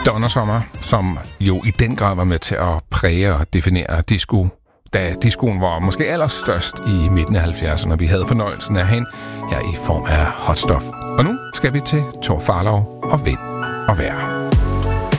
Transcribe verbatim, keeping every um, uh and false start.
Donnersommer, som jo i den grad var med til at præge og definere disco, da discoen var måske allerstørst i midten af halvfjerdserne, og vi havde fornøjelsen af hende her i form af Hot Stuff. Og nu skal vi til Tor Farlov og Vind og Vejr.